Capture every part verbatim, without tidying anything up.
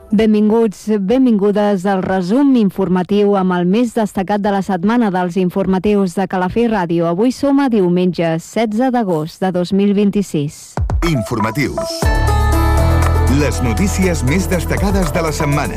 Benvinguts, benvingudes al resum informatiu amb el més destacat de la setmana dels informatius de Calafell Ràdio. Avui som a diumenge setze d'agost de dos mil vint-i-sis. Informatius. Les notícies més destacades de la setmana.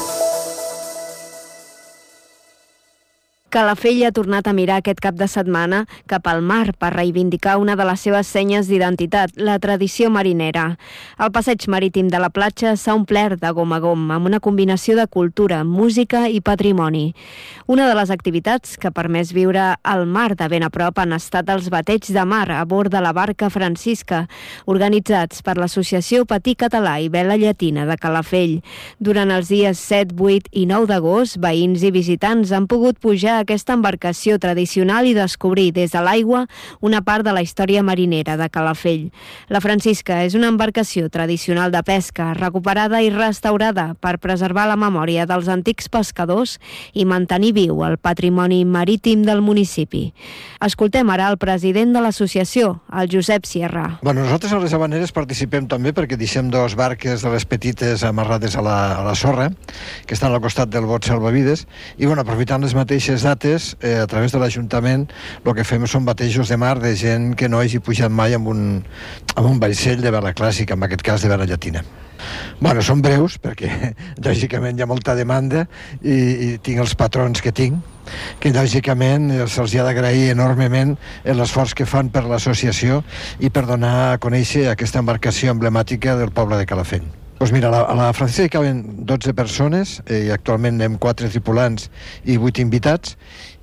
Calafell ha tornat a mirar aquest cap de setmana cap al mar per reivindicar una de les seves senyes d'identitat, la tradició marinera. El passeig marítim de la platja s'ha omplert de gom a gom, amb una combinació de cultura, música i patrimoni. Una de les activitats que ha permès viure al mar de ben a prop han estat els bateigs de mar a bord de la barca Francisca, organitzats per l'Associació Patí Català i Vela Llatina de Calafell. Durant els dies set, vuit i nou d'agost, veïns i visitants han pogut pujar aquesta embarcació tradicional i descobrir des de l'aigua una part de la història marinera de Calafell. La Francisca és una embarcació tradicional de pesca, recuperada i restaurada per preservar la memòria dels antics pescadors i mantenir viu el patrimoni marítim del municipi. Escoltem ara el president de l'associació, el Josep Sierra. Bueno, nosaltres a les Havaneres participem també perquè deixem dos barques de les petites amarrades a la, a la sorra, que estan al costat del bot salvavides, i bueno, aprofitant les mateixes dates, eh, a través de l'Ajuntament, el que fem són batejos de mar de gent que no hagi pujat mai amb un, amb un vaixell de vela clàssica, en aquest cas de vela llatina. Bueno, són breus, perquè lògicament hi ha molta demanda i, i tinc els patrons que tinc, que lògicament se'ls ha d'agrair enormement l'esforç que fan per l'associació i per donar a conèixer aquesta embarcació emblemàtica del poble de Calafell. Doncs mira, a la, a la Francisca hi caben dotze persones eh, i actualment anem quatre tripulants i vuit invitats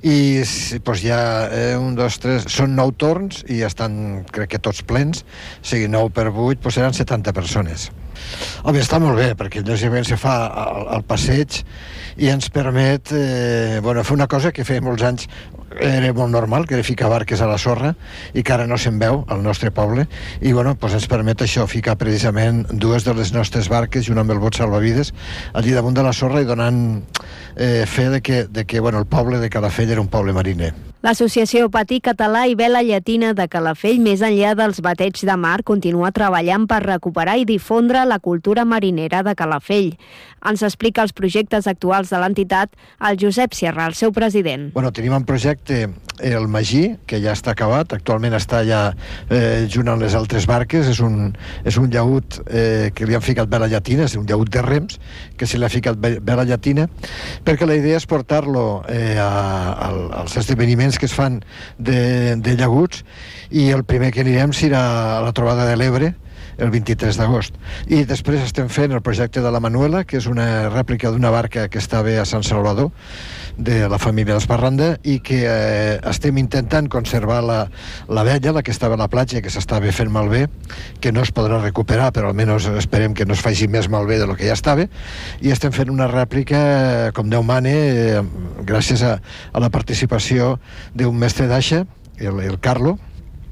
i doncs hi ha eh, un, dos, tres, són nou torns i estan, crec que tots plens, o sigui, nou per vuit, doncs seran setanta persones. Home, està molt bé, perquè lògicament se fa el, el passeig i ens permet eh, bueno, fer una cosa que feia molts anys era molt normal, que era ficar barques a la sorra i que ara no se'n veu al nostre poble i bueno, doncs ens permet això, ficar precisament dues de les nostres barques i una amb el bot salvavides allí damunt de la sorra i donant eh, fe de que, de que bueno, el poble de Calafell era un poble mariner. L'Associació Patí Català i Vela Llatina de Calafell, més enllà dels bateigs de mar, continua treballant per recuperar i difondre la cultura marinera de Calafell. Ens explica els projectes actuals de l'entitat el Josep Sierra, el seu president. Bueno, tenim un projecte, el Magí, que ja està acabat, actualment està ja eh, junt amb les altres barques, és un, és un llaüt eh, que li han ficat vela llatina, és un llaüt de rems, que se li ha ficat vela llatina, perquè la idea és portar-lo eh, a, a, als esdeveniments que es fan de, de llaguts i el primer que anirem serà a la trobada de l'Ebre el vint-i-tres d'agost. I després estem fent el projecte de la Manuela, que és una rèplica d'una barca que estava a Sant Salvador, de la família d'Esparranda, i que eh, estem intentant conservar la, la vella, la que estava a la platja, que s'estava fent malbé, que no es podrà recuperar, però almenys esperem que no es faci més malbé de lo que ja estava, i estem fent una rèplica, eh, com Déu mane, eh, gràcies a, a la participació d'un mestre d'aixa, el, el Carlo,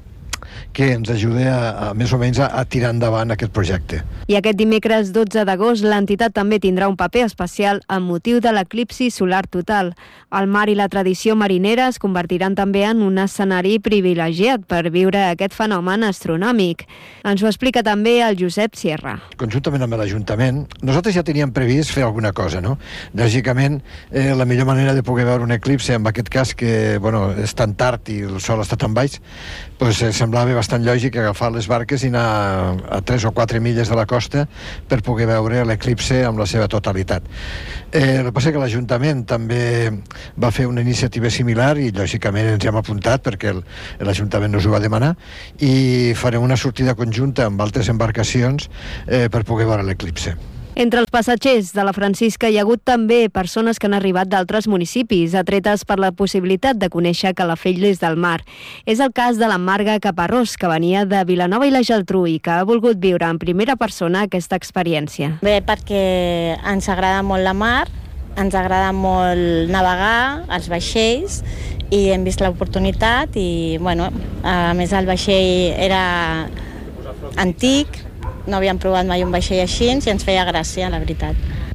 que ens ajuda a, a més o menys a, a tirar endavant aquest projecte. I aquest dimecres dotze d'agost l'entitat també tindrà un paper especial amb motiu de l'eclipsi solar total. El mar i la tradició marinera es convertiran també en un escenari privilegiat per viure aquest fenomen astronòmic. Ens ho explica també el Josep Sierra. Conjuntament amb l'Ajuntament, nosaltres ja teníem previst fer alguna cosa, no? Lògicament, eh, la millor manera de poder veure un eclipsi, en aquest cas que bueno, és tan tard i el sol està tan baix, doncs eh, semblava bastant lògic agafar les barques i anar a tres o quatre milles de la costa per poder veure l'eclipse amb la seva totalitat. Eh, el que passa és que l'Ajuntament també va fer una iniciativa similar i lògicament ens hi hem apuntat perquè l'Ajuntament nos ho va demanar i farem una sortida conjunta amb altres embarcacions eh, per poder veure l'eclipse. Entre els passatgers de la Francisca hi ha hagut també persones que han arribat d'altres municipis, atretes per la possibilitat de conèixer Calafell des del mar. És el cas de la Marga Caparrós, que venia de Vilanova i la Geltrú i que ha volgut viure en primera persona aquesta experiència. Bé, perquè ens agrada molt la mar, ens agrada molt navegar, els vaixells, i hem vist l'oportunitat i, bueno, a més el vaixell era antic, no havíem provat mai un vaixell així i ens feia gràcia, la veritat.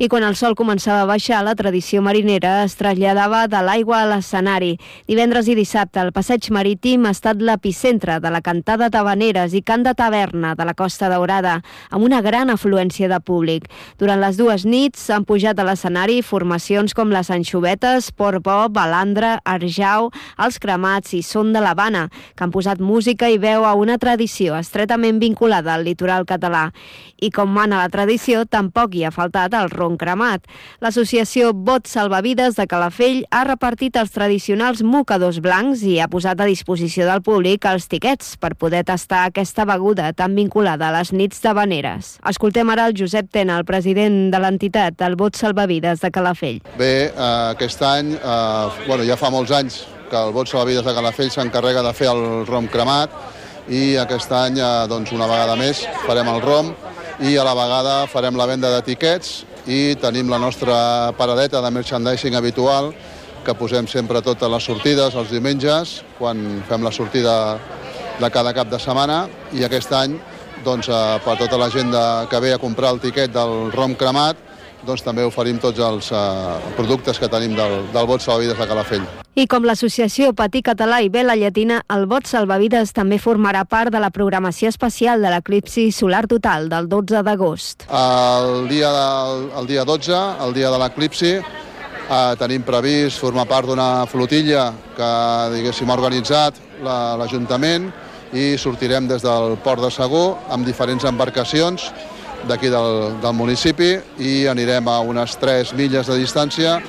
I quan el sol començava a baixar, la tradició marinera es traslladava de l'aigua a l'escenari. Divendres i dissabte, el passeig marítim ha estat l'epicentre de la cantada d'havaneres i cant de taverna de la Costa Daurada, amb una gran afluència de públic. Durant les dues nits s'han pujat a l'escenari formacions com les Anxovetes, Portbó, Balandra, Arjau, Els Cremats i Son de l'Havana, que han posat música i veu a una tradició estretament vinculada al litoral català. I com mana la tradició, tampoc hi ha faltat el ron cremat. L'associació Bot Salvavides de Calafell ha repartit els tradicionals mocadors blancs i ha posat a disposició del públic els tiquets per poder tastar aquesta beguda tan vinculada a les nits d'havaneres. Escoltem ara el Josep Tena, el president de l'entitat, el Bot Salvavides de Calafell. Bé, aquest any, eh, bueno, ja fa molts anys que el Bot Salvavides de Calafell s'encarrega de fer el rom cremat i aquest any, eh, doncs, una vegada més, farem el rom i a la vegada farem la venda de tiquets i tenim la nostra paradeta de merchandising habitual que posem sempre totes les sortides els diumenges quan fem la sortida de cada cap de setmana i aquest any doncs, eh, per tota la gent de, que ve a comprar el tiquet del rom cremat doncs també oferim tots els eh, productes que tenim del, del Bot Salvavides de Calafell. I com l'associació Patí Català i Vela Llatina, el Bot Salvavides també formarà part de la programació especial de l'eclipsi solar total del dotze d'agost. El dia, del, el dia dotze, el dia de l'eclipsi, eh, tenim previst formar part d'una flotilla que, diguéssim, ha organitzat l'Ajuntament i sortirem des del Port de Segur amb diferents embarcacions d'aquí del, del municipi i anirem a unes tres milles de distància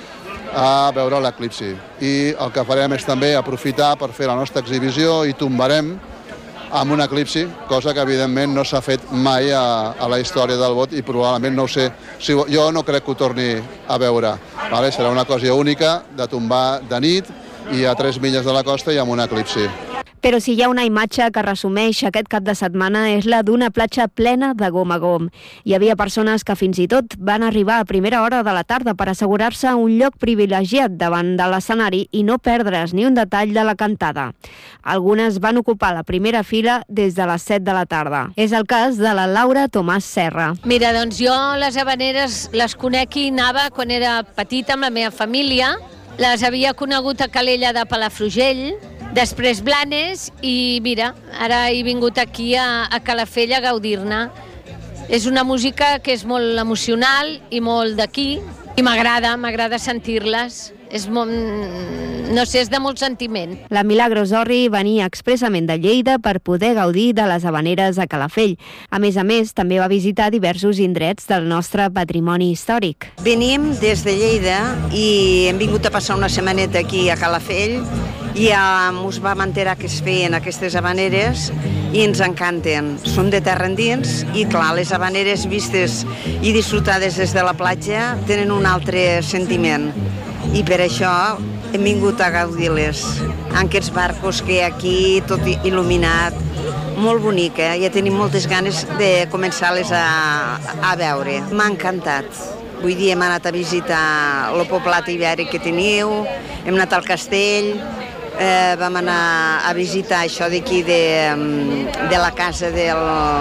a veure l'eclipsi. I el que farem és també aprofitar per fer la nostra exhibició i tombarem amb un eclipsi, cosa que evidentment no s'ha fet mai a, a la història del Bot i probablement no ho sé, si, jo no crec que ho torni a veure. Vale? Serà una cosa única de tombar de nit i a tres milles de la costa i amb un eclipsi. Però si hi ha una imatge que resumeix aquest cap de setmana és la d'una platja plena de gom a gom. Hi havia persones que fins i tot van arribar a primera hora de la tarda per assegurar-se un lloc privilegiat davant de l'escenari i no perdre's ni un detall de la cantada. Algunes van ocupar la primera fila des de les set de la tarda. És el cas de la Laura Tomàs Serra. Mira, doncs jo les havaneres les conec i anava quan era petita amb la meva família. Les havia conegut a Calella de Palafrugell, després Blanes i mira, ara he vingut aquí a, a Calafell a gaudir-ne. És una música que és molt emocional i molt d'aquí i m'agrada, m'agrada sentir-les. És molt, no sé, és de molt sentiment. La Milagros Orri venia expressament de Lleida per poder gaudir de les havaneres a Calafell. A més a més, també va visitar diversos indrets del nostre patrimoni històric. Venim des de Lleida i hem vingut a passar una setmaneta aquí a Calafell i ens vam enterar que es feien aquestes havaneres i ens encanten. Són de terra endins i, clar, les havaneres vistes i disfrutades des de la platja tenen un altre sentiment. I per això hem vingut a gaudir-les. En aquests barcos que hi ha aquí, tot il·luminat, molt bonic, eh? Ja tenim moltes ganes de començar-les a, a veure. M'ha encantat. Vull dir, hem anat a visitar el poblat ibèric que teniu, hem anat al castell, eh, vam anar a visitar això d'aquí de, de la casa del,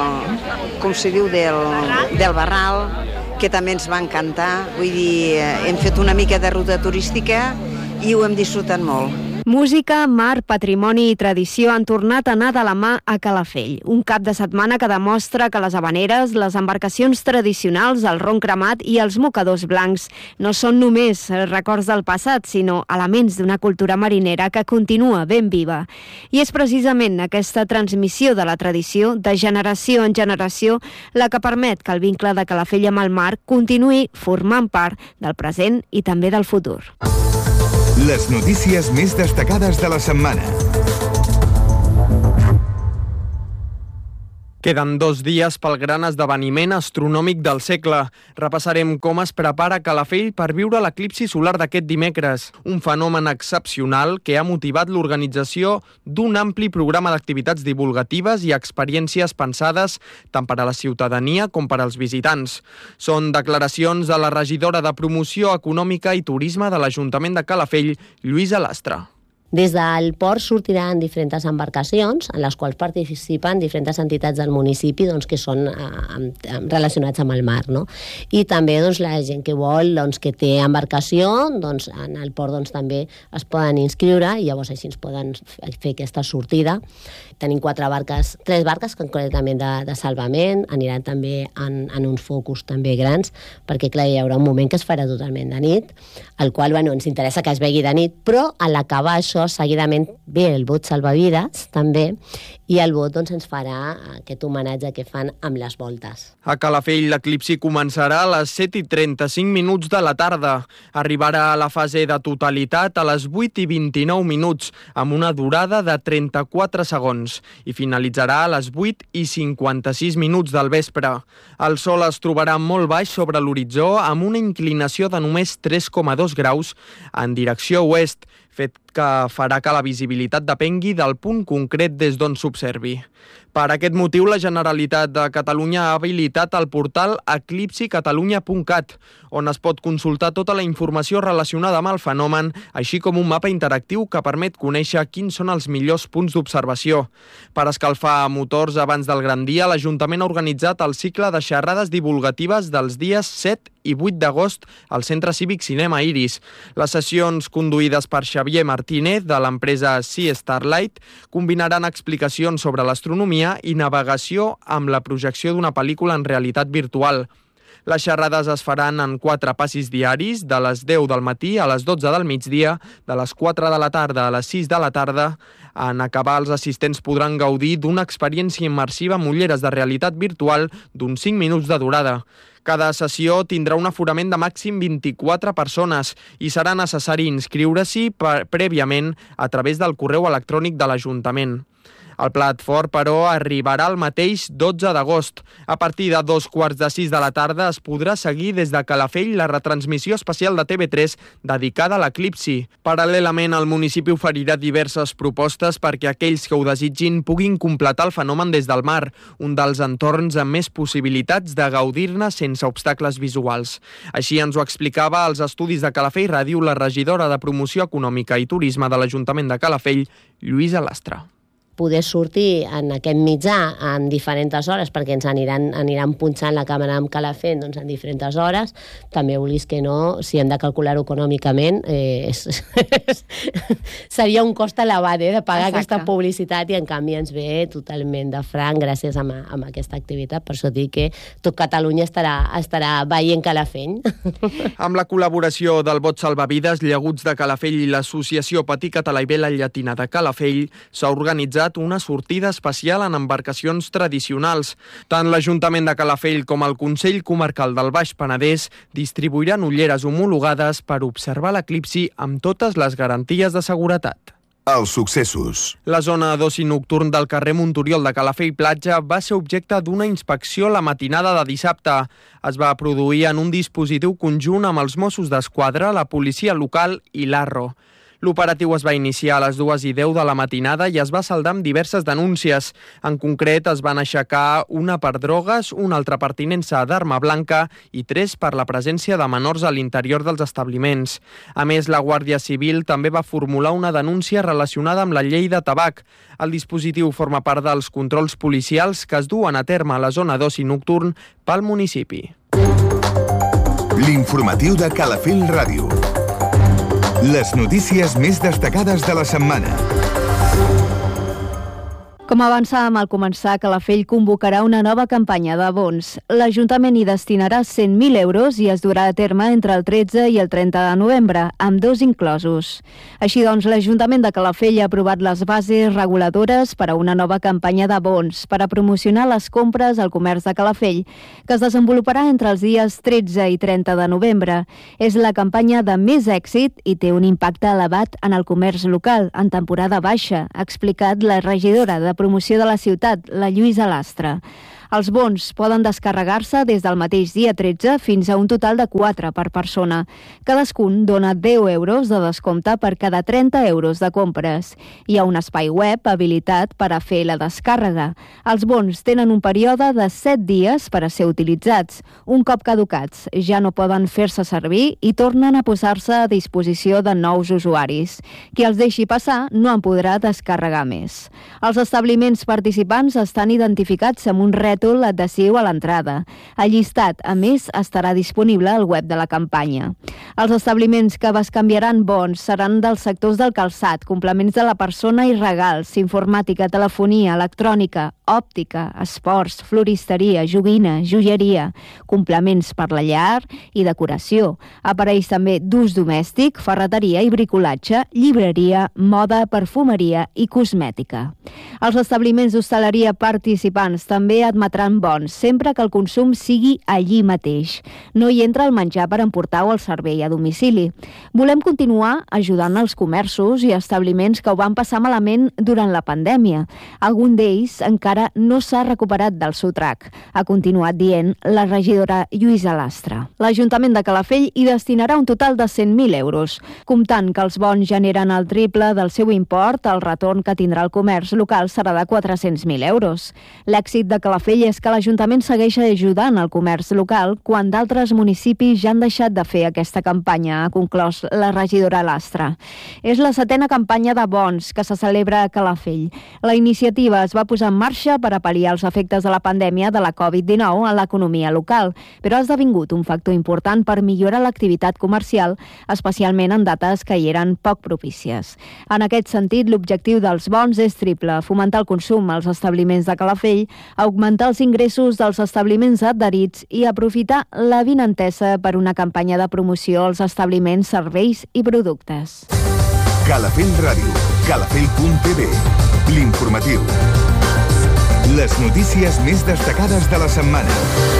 com se diu, del, del Barral, que també ens va encantar. Vull dir, hem fet una mica de ruta turística i ho hem disfrutat molt. Música, mar, patrimoni i tradició han tornat a anar de la mà a Calafell. Un cap de setmana que demostra que les havaneres, les embarcacions tradicionals, el ron cremat i els mocadors blancs no són només records del passat, sinó elements d'una cultura marinera que continua ben viva. I és precisament aquesta transmissió de la tradició, de generació en generació, la que permet que el vincle de Calafell amb el mar continuï formant part del present i també del futur. Les notícies més destacades de la setmana. Queden dos dies pel gran esdeveniment astronòmic del segle. Repassarem com es prepara Calafell per viure l'eclipsi solar d'aquest dimecres, un fenomen excepcional que ha motivat l'organització d'un ampli programa d'activitats divulgatives i experiències pensades tant per a la ciutadania com per als visitants. Són declaracions de la regidora de Promoció Econòmica i Turisme de l'Ajuntament de Calafell, Lluïsa Lastra. Des del port sortiran diferents embarcacions en les quals participen diferents entitats del municipi doncs, que són eh, relacionats amb el mar. No? I també doncs, la gent que vol, doncs, que té embarcació, doncs, en el port doncs, també es poden inscriure i llavors així ens poden fer aquesta sortida. Tenim quatre barques, tres barques concretament de, de salvament, aniran també en, en uns focus també grans, perquè clar, hi haurà un moment que es farà totalment de nit, el qual bueno, ens interessa que es vegi de nit, però a l'acabar això, seguidament ve el bot salvavides també, i el bot doncs, ens farà aquest homenatge que fan amb les voltes. A Calafell l'eclipsi començarà a les set i trenta-cinc minuts de la tarda. Arribarà a la fase de totalitat a les vuit i vint-i-nou minuts, amb una durada de trenta-quatre segons, i finalitzarà a les vuit i cinquanta-sis minuts del vespre. El sol es trobarà molt baix sobre l'horitzó amb una inclinació de només tres coma dos graus en direcció oest, fet que farà que la visibilitat depengui del punt concret des d'on s'observi. Per aquest motiu, la Generalitat de Catalunya ha habilitat el portal eclipsi catalunya punt cat, on es pot consultar tota la informació relacionada amb el fenomen, així com un mapa interactiu que permet conèixer quins són els millors punts d'observació. Per escalfar motors abans del gran dia, l'Ajuntament ha organitzat el cicle de xerrades divulgatives dels dies set i vuit d'agost al Centre Cívic Cinema Iris. Les sessions conduïdes per Xavier Martínez, de l'empresa Sea Starlight, combinaran explicacions sobre l'astronomia i navegació amb la projecció d'una pel·lícula en realitat virtual. Les xerrades es faran en quatre passis diaris, de les deu del matí a les dotze del migdia, de les quatre de la tarda a les sis de la tarda. En acabar, els assistents podran gaudir d'una experiència immersiva amb ulleres de realitat virtual d'uns cinc minuts de durada. Cada sessió tindrà un aforament de màxim vint-i-quatre persones i serà necessari inscriure-s'hi prèviament a través del correu electrònic de l'Ajuntament. El plat fort, però, arribarà el mateix dotze d'agost. A partir de dos quarts de sis de la tarda es podrà seguir des de Calafell la retransmissió especial de T V tres dedicada a l'eclipsi. Paral·lelament, el municipi oferirà diverses propostes perquè aquells que ho desitgin puguin completar el fenomen des del mar, un dels entorns amb més possibilitats de gaudir-ne sense obstacles visuals. Així ens ho explicava als estudis de Calafell Ràdio la regidora de Promoció Econòmica i Turisme de l'Ajuntament de Calafell, Lluïsa Lastra. Poder sortir en aquest mitjà en diferents hores, perquè ens aniran, aniran punxant la càmera amb Calafell doncs, en diferents hores. També vulguis que no, si hem de calcular-ho econòmicament, eh, és, seria un cost elevat eh, de pagar Exacte. Aquesta publicitat i en canvi ens ve totalment de franc gràcies a, a aquesta activitat. Per això dic que tot Catalunya estarà, estarà veient Calafell. Amb la col·laboració del Bot Salvavides, Llaguts de Calafell i l'Associació Patí Català i Vela Llatina de Calafell s'ha organitzat una sortida especial en embarcacions tradicionals. Tant l'Ajuntament de Calafell com el Consell Comarcal del Baix Penedès distribuiran ulleres homologades per observar l'eclipsi amb totes les garanties de seguretat. Els successos. La zona d'oci nocturn del carrer Montoriol de Calafell Platja va ser objecte d'una inspecció la matinada de dissabte. Es va produir en un dispositiu conjunt amb els Mossos d'Esquadra, la policia local i l'Arro. L'operatiu es va iniciar a les dues i deu de la matinada i es va saldar amb diverses denúncies. En concret, es van aixecar una per drogues, una altra per tinença d'arma blanca i tres per la presència de menors a l'interior dels establiments. A més, la Guàrdia Civil també va formular una denúncia relacionada amb la llei de tabac. El dispositiu forma part dels controls policials que es duen a terme a la zona d'oci nocturn pel municipi. L'informatiu de Calafell Ràdio. Les notícies més destacades de la setmana. Com avançàvem al començar, Calafell convocarà una nova campanya de bons. L'Ajuntament hi destinarà cent mil euros i es durà a terme entre el tretze i el trenta de novembre, amb dos inclosos. Així doncs, l'Ajuntament de Calafell ha aprovat les bases reguladores per a una nova campanya de bons per a promocionar les compres al comerç de Calafell, que es desenvoluparà entre els dies tretze i trenta de novembre. És la campanya de més èxit i té un impacte elevat en el comerç local en temporada baixa, ha explicat la regidora de Promoció de la Ciutat, la Lluïsa Lastra. Els bons poden descarregar-se des del mateix dia tretze fins a un total de quatre per persona. Cadascun dona deu euros de descompte per cada trenta euros de compres. Hi ha un espai web habilitat per a fer la descàrrega. Els bons tenen un període de set dies per a ser utilitzats. Un cop caducats, ja no poden fer-se servir i tornen a posar-se a disposició de nous usuaris. Qui els deixi passar no en podrà descarregar més. Els establiments participants estan identificats amb un rètol adhesiu a l'entrada. El llistat, a més, estarà disponible al web de la campanya. Els establiments que bescanviaran bons seran dels sectors del calçat, complements de la persona i regals, informàtica, telefonia, electrònica, òptica, esports, floristeria, joguina, joieria, complements per la llar i decoració, aparells també d'ús domèstic, ferreteria i bricolatge, llibreria, moda, perfumeria i cosmètica. Els establiments d'hostaleria participants també admetran bons, sempre que el consum sigui allí mateix. No hi entra el menjar per emportar o el servei a domicili. Volem continuar ajudant els comerços i establiments que ho van passar malament durant la pandèmia. Algun d'ells encara no s'ha recuperat del sotrac, ha continuat dient la regidora Lluïsa Lastra. L'Ajuntament de Calafell hi destinarà un total de cent mil euros. Comptant que els bons generen el triple del seu import, el retorn que tindrà el comerç local serà de quatre-cents mil euros. L'èxit de Calafell és que l'Ajuntament segueix ajudant el comerç local quan d'altres municipis ja han deixat de fer aquesta campanya, ha conclòs la regidora Lastra. És la setena campanya de bons que se celebra a Calafell. La iniciativa es va posar en marxa per a pal·liar els efectes de la pandèmia de la covid dinou a l'economia local, però ha esdevingut un factor important per millorar l'activitat comercial, especialment en dates que hi eren poc propícies. En aquest sentit, l'objectiu dels bons és triple: fomentar el consum als establiments de Calafell, augmentar els ingressos dels establiments adherits i aprofitar la vinentesa per una campanya de promoció als establiments, serveis i productes. Calafell Ràdio, calafell punt t v, l'informatiu. Les notícies més destacades de la setmana.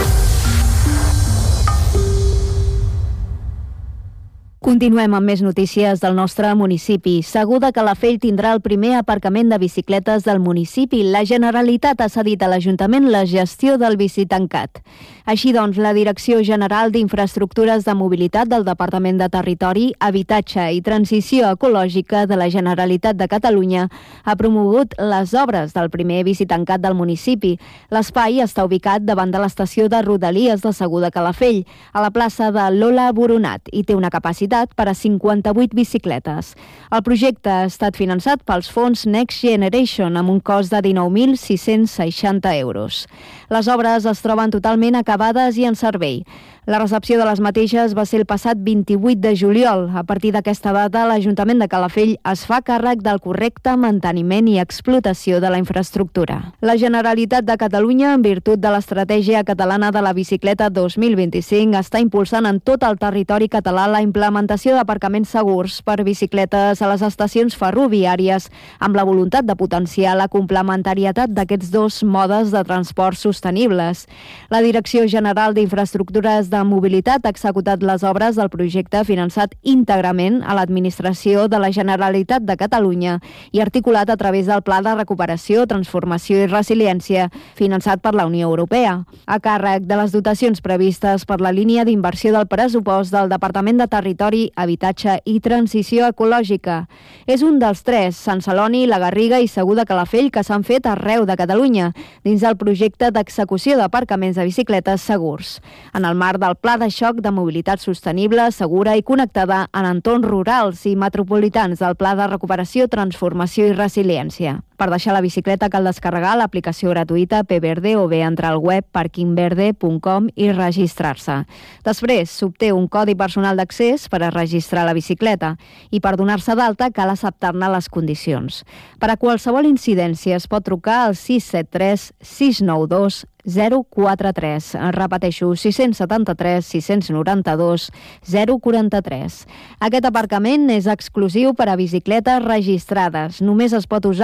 Continuem amb més notícies del nostre municipi. Segur de Calafell tindrà el primer aparcament de bicicletes del municipi. La Generalitat ha cedit a l'Ajuntament la gestió del bicitancat. Així doncs, la Direcció General d'Infraestructures de Mobilitat del Departament de Territori, Habitatge i Transició Ecològica de la Generalitat de Catalunya ha promogut les obres del primer bicitancat del municipi. L'espai està ubicat davant de l'estació de Rodalies de Segur de Calafell, a la plaça de Lola Boronat, i té una capacitat per a cinquanta-vuit bicicletes. El projecte ha estat finançat pels fons Next Generation amb un cost de dinou mil sis-cents seixanta euros. Les obres es troben totalment acabades i en servei. La recepció de les mateixes va ser el passat vint-i-vuit de juliol. A partir d'aquesta data, l'Ajuntament de Calafell es fa càrrec del correcte manteniment i explotació de la infraestructura. La Generalitat de Catalunya, en virtut de l'Estratègia Catalana de la Bicicleta dos mil vint-i-cinc, està impulsant en tot el territori català la implementació d'aparcaments segurs per bicicletes a les estacions ferroviàries, amb la voluntat de potenciar la complementarietat d'aquests dos modes de transport sostenibles. La Direcció General d'Infraestructures de Mobilitat ha executat les obres del projecte finançat íntegrament a l'Administració de la Generalitat de Catalunya i articulat a través del Pla de Recuperació, Transformació i Resiliència finançat per la Unió Europea, a càrrec de les dotacions previstes per la línia d'inversió del pressupost del Departament de Territori, Habitatge i Transició Ecològica. És un dels tres, Sant Celoni, la Garriga i Segur de Calafell, que s'han fet arreu de Catalunya, dins del projecte d'execució d'aparcaments de bicicletes segurs. En el marc del Pla de Xoc de Mobilitat Sostenible, Segura i Connectada en entorns rurals i metropolitans del Pla de Recuperació, Transformació i Resiliència. Per deixar la bicicleta cal descarregar l'aplicació gratuïta P Verde o bé entrar al web parking verde punt com i registrar-se. Després s'obté un codi personal d'accés per a registrar la bicicleta i per donar-se d'alta cal acceptar-ne les condicions. Per a qualsevol incidència es pot trucar al sis set tres sis nou dos zero quatre tres. Repeteixo, sis set tres sis nou dos zero quatre tres. Aquest aparcament és exclusiu per a bicicletes registrades. Només es pot usar una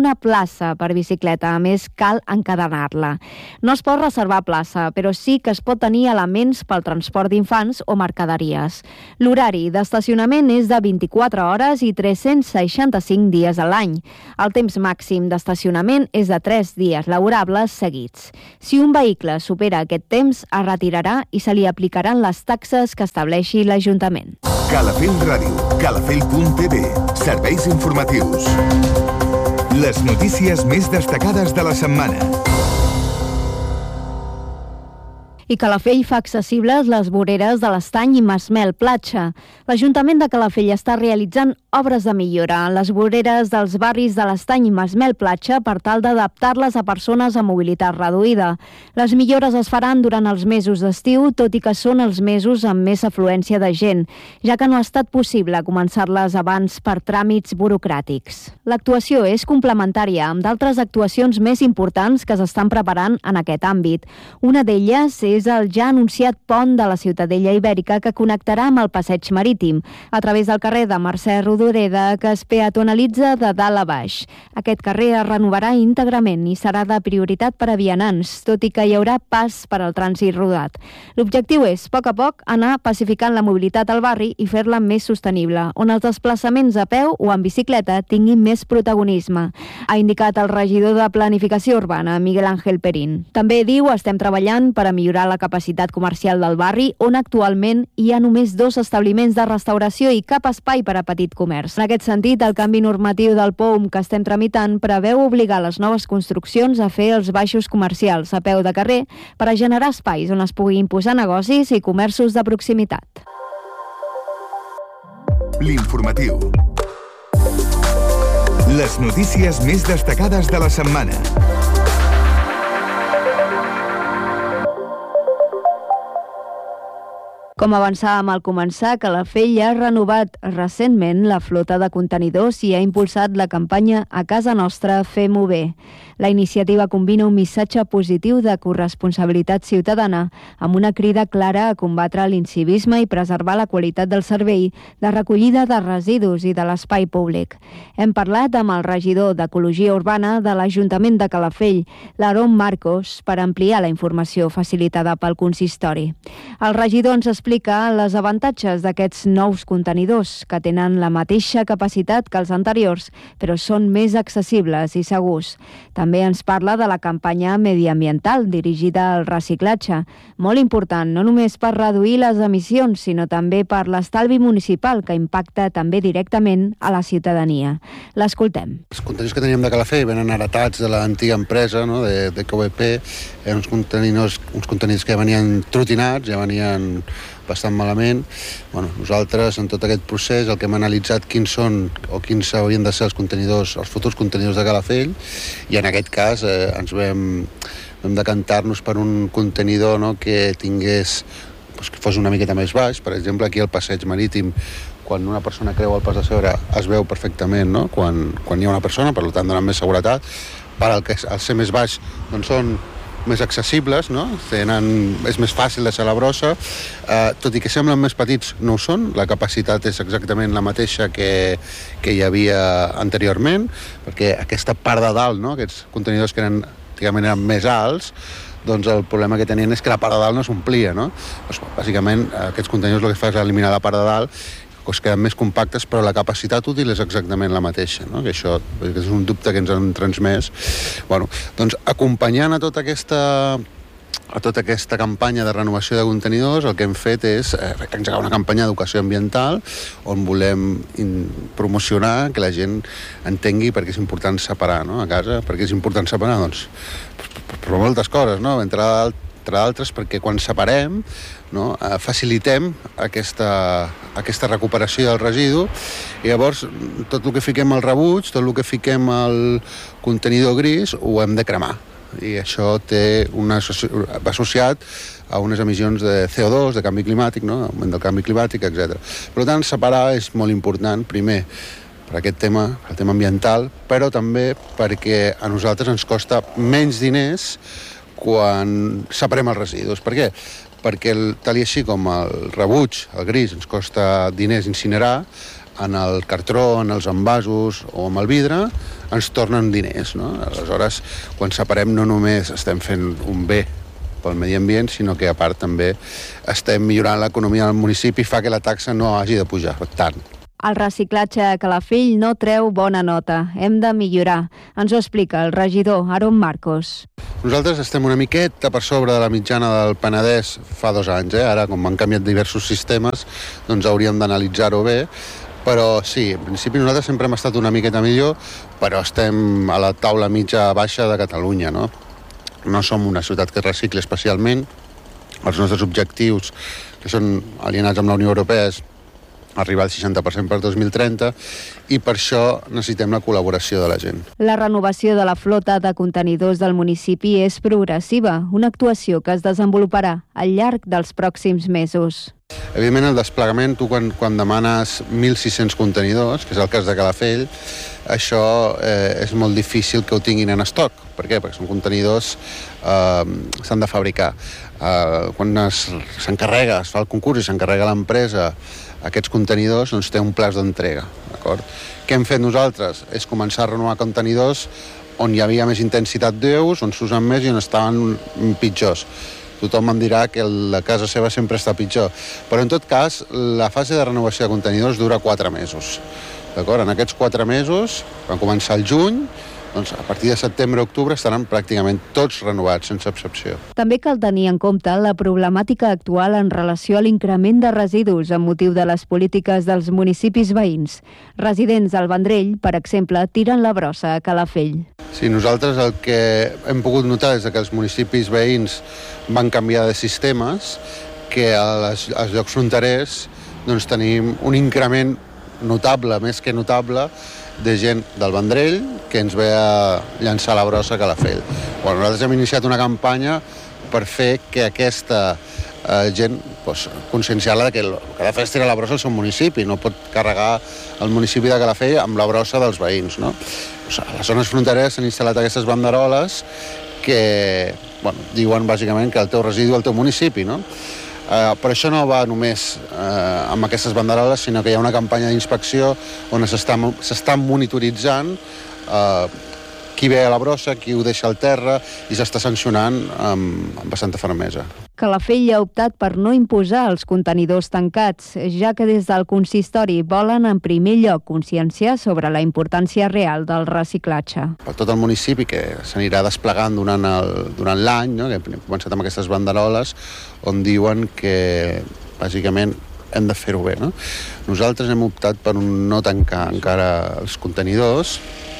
una plaça per bicicleta. A més, cal encadenar-la. No es pot reservar plaça, però sí que es pot tenir elements pel transport d'infants o mercaderies. L'horari d'estacionament és de vint-i-quatre hores i tres-cents seixanta-cinc dies a l'any. El temps màxim d'estacionament és de tres dies laborables seguits. Si un vehicle supera aquest temps, es retirarà i se li aplicaran les taxes que estableixi l'Ajuntament. Calafell Ràdio, calafell punt t v, serveis informatius. Les notícies més destacades de la setmana. I Calafell fa accessibles les voreres de l'Estany i Masmel Platja. L'Ajuntament de Calafell està realitzant obres de millora en les voreres dels barris de l'Estany i Masmel Platja per tal d'adaptar-les a persones amb mobilitat reduïda. Les millores es faran durant els mesos d'estiu, tot i que són els mesos amb més afluència de gent, ja que no ha estat possible començar-les abans per tràmits burocràtics. L'actuació és complementària amb d'altres actuacions més importants que s'estan preparant en aquest àmbit. Una d'elles és és el ja anunciat pont de la Ciutadella Ibèrica que connectarà amb el passeig marítim a través del carrer de Mercè Rodoreda, que es peatonalitza de dalt a baix. Aquest carrer es renovarà íntegrament i serà de prioritat per a vianants, tot i que hi haurà pas per al trànsit rodat. L'objectiu és, a poc a poc, anar pacificant la mobilitat al barri i fer-la més sostenible, on els desplaçaments a peu o en bicicleta tinguin més protagonisme, ha indicat el regidor de Planificació Urbana, Miguel Ángel Perín. També diu, estem treballant per a millorar la capacitat comercial del barri, on actualment hi ha només dos establiments de restauració i cap espai per a petit comerç. En aquest sentit, el canvi normatiu del P O U M que estem tramitant preveu obligar les noves construccions a fer els baixos comercials a peu de carrer per a generar espais on es puguin posar negocis i comerços de proximitat. L'informatiu. Les notícies més destacades de la setmana. Com avançàvem al començar, Calafell ha renovat recentment la flota de contenidors i ha impulsat la campanya A casa nostra fem-ho bé. La iniciativa combina un missatge positiu de corresponsabilitat ciutadana amb una crida clara a combatre l'incivisme i preservar la qualitat del servei de recollida de residus i de l'espai públic. Hem parlat amb el regidor d'Ecologia Urbana de l'Ajuntament de Calafell, l'Aaron Marcos, per ampliar la informació facilitada pel consistori. El regidor ens explica les avantatges d'aquests nous contenidors, que tenen la mateixa capacitat que els anteriors, però són més accessibles i segurs. També ens parla de la campanya mediambiental dirigida al reciclatge, molt important no només per reduir les emissions, sinó també per l'estalvi municipal, que impacta també directament a la ciutadania. L'escoltem. Els contenidors que teníem de Calafell venen heretats de l'antiga empresa, no? de, de K V P, eren uns contenidors, uns contenidors que ja venien trotinats, ja venien bastant malament. Bueno, nosaltres, en tot aquest procés, el que hem analitzat quins són o quins haurien de ser els contenidors, els futurs contenidors de Calafell, i en aquest cas eh, ens vam, vam decantar-nos per un contenidor, no?, que tingués, doncs, que fos una miqueta més baix. Per exemple, aquí al passeig marítim, quan una persona creua el pas de segre, es veu perfectament, no?, quan, quan hi ha una persona, per tant donen més seguretat. Per al, que, al ser més baix, doncs són més accessibles, no? Tenen, és més fàcil de ser la brossa, eh, tot i que semblen més petits, no ho són. La capacitat és exactament la mateixa que, que hi havia anteriorment, perquè aquesta part de dalt, no? Aquests contenidors que eren, diguem, eren més alts, doncs el problema que tenien és que la part de dalt no s'omplia, no? Doncs, bàsicament, aquests contenidors el que fa és eliminar la part de dalt, que queden més compactes, però la capacitat útil és exactament la mateixa, no? Que això és un dubte que ens han transmès. Bueno, doncs acompanyant a tota aquesta a tota aquesta campanya de renovació de contenidors, el que hem fet és eh, engegar una campanya d'educació ambiental on volem in, promocionar que la gent entengui per què és important separar, no?, a casa. Per què és important separar? Doncs per, per, per moltes coses, no? Entre d'altres perquè quan separem, no, eh, facilitem aquesta, aquesta recuperació del residu, i llavors tot el que fiquem al rebuig, tot el que fiquem al contenidor gris, ho hem de cremar. I això té una, va associat a unes emissions de C O dos, de canvi climàtic, no?, augment del canvi climàtic, etcètera. Per tant, separar és molt important, primer, per aquest tema, el tema ambiental, però també perquè a nosaltres ens costa menys diners quan separem els residus. Per què? Perquè el, tal i així com el rebuig, el gris, ens costa diners incinerar, en el cartró, en els envasos o amb el vidre, ens tornen diners, no? Aleshores, quan separem no només estem fent un bé pel medi ambient, sinó que a part també estem millorant l'economia del municipi i fa que la taxa no hagi de pujar tant. El reciclatge a Calafell no treu bona nota. Hem de millorar. Ens ho explica el regidor Aaron Marcos. Nosaltres estem una miqueta per sobre de la mitjana del Penedès fa dos anys. Eh? Ara, com han canviat diversos sistemes, doncs hauríem d'analitzar-ho bé. Però sí, en principi nosaltres sempre hem estat una miqueta millor, però estem a la taula mitja-baixa de Catalunya, no? No som una ciutat que recicli especialment. Els nostres objectius, que són alienats amb la Unió Europea, és arribar al seixanta per cent per dos mil trenta, i per això necessitem la col·laboració de la gent. La renovació de la flota de contenidors del municipi és progressiva, una actuació que es desenvoluparà al llarg dels pròxims mesos. Evidentment, el desplegament, tu quan, quan demanes mil sis-cents contenidors, que és el cas de Calafell, això eh, és molt difícil que ho tinguin en estoc. Per què? Perquè són contenidors eh, s'han de fabricar. Eh, quan s'encarrega, es, es fa el concurs i s'encarrega l'empresa aquests contenidors, doncs té un plaç d'entrega, d'acord? Què hem fet nosaltres? És començar a renovar contenidors on hi havia més intensitat d'ús, on s'usen més i on estaven pitjors. Tothom em dirà que la casa seva sempre està pitjor. Però, en tot cas, la fase de renovació de contenidors dura quatre mesos. D'acord? En aquests quatre mesos, van començar el juny, doncs a partir de setembre-octubre estaran pràcticament tots renovats, sense excepció. També cal tenir en compte la problemàtica actual en relació a l'increment de residus amb motiu de les polítiques dels municipis veïns. Residents del Vendrell, per exemple, tiren la brossa a Calafell. Sí, nosaltres el que hem pogut notar és que els municipis veïns van canviar de sistemes, que als, als llocs fronterers doncs, tenim un increment notable, més que notable, de gent del Vendrell que ens ve a llançar la brossa a Calafell. Bueno, nosaltres hem iniciat una campanya per fer que aquesta eh, gent pues, conscienciar-la que el que ha de fer és tirar la brossa al seu municipi, no pot carregar el municipi de Calafell amb la brossa dels veïns, no? O sigui, a les zones frontereres s'han instal·lat aquestes banderoles que bueno, diuen bàsicament que el teu residu al teu municipi, no? Uh, però això no va només uh, amb aquestes banderoles, sinó que hi ha una campanya d'inspecció on s'està monitoritzant uh, qui ve a la brossa, qui ho deixa al terra, i s'està sancionant amb, amb bastanta fermesa. Calafell ha optat per no imposar els contenidors tancats, ja que des del consistori volen en primer lloc conscienciar sobre la importància real del reciclatge. Per tot el municipi, que s'anirà desplegant durant el, durant l'any, no? Que hem començat amb aquestes banderoles, on diuen que, bàsicament, hem de fer-ho bé, no? Nosaltres hem optat per no tancar encara els contenidors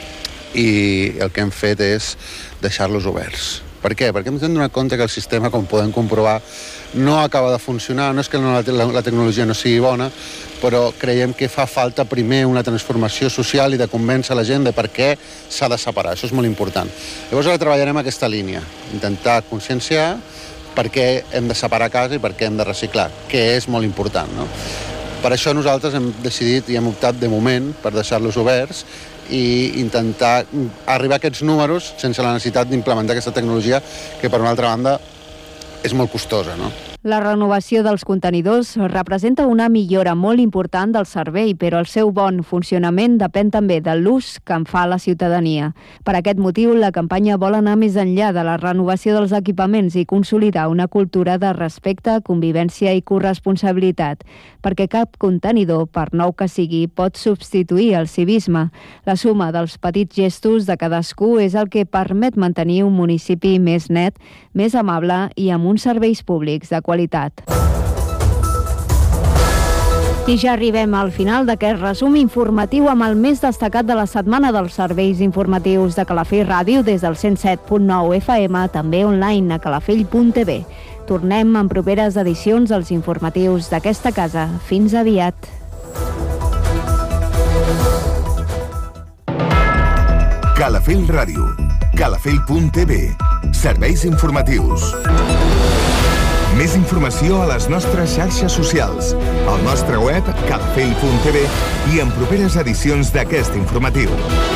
i el que hem fet és deixar-los oberts. Per què? Perquè ens hem donat compte que el sistema, com podem comprovar, no acaba de funcionar. No és que la, la, la tecnologia no sigui bona, però creiem que fa falta primer una transformació social i de convèncer la gent de per què s'ha de separar. Això és molt important. Llavors ara treballarem aquesta línia, intentar conscienciar per què hem de separar casa i per què hem de reciclar, que és molt important, no? Per això nosaltres hem decidit i hem optat de moment per deixar-los oberts i intentar arribar a aquests números sense la necessitat d'implementar aquesta tecnologia que, per una altra banda, és molt costosa, no? La renovació dels contenidors representa una millora molt important del servei, però el seu bon funcionament depèn també de l'ús que en fa la ciutadania. Per aquest motiu, la campanya vol anar més enllà de la renovació dels equipaments i consolidar una cultura de respecte, convivència i corresponsabilitat, perquè cap contenidor, per nou que sigui, pot substituir el civisme. La suma dels petits gestos de cadascú és el que permet mantenir un municipi més net, més amable i amb uns serveis públics de qualitat. I ja arribem al final d'aquest resum informatiu amb el més destacat de la setmana dels serveis informatius de Calafell Ràdio des del cent set punt nou F M, també online a calafell punt t v. Tornem en properes edicions als informatius d'aquesta casa. Fins aviat. Calafell Ràdio, calafell punt t v. Serveis informatius. Més informació a les nostres xarxes socials, al nostre web calafell punt t v i en properes edicions d'aquest informatiu.